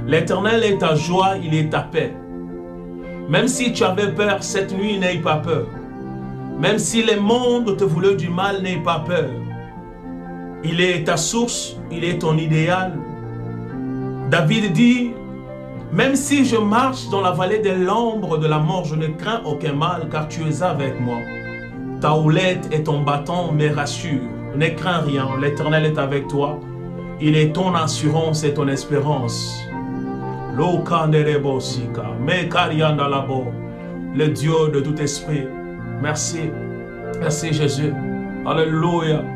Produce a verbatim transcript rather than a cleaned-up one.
L'Éternel est ta joie, il est ta paix. Même si tu avais peur cette nuit, n'aie pas peur. Même si les mondes te voulaient du mal, n'aie pas peur. Il est ta source, il est ton idéal. David dit, même si je marche dans la vallée de l'ombre de la mort, je ne crains aucun mal, car tu es avec moi. Ta houlette et ton bâton me rassurent. Ne crains rien, l'Éternel est avec toi. Il est ton assurance et ton espérance. Le Dieu de tout esprit. Merci. Merci Jésus. Alléluia.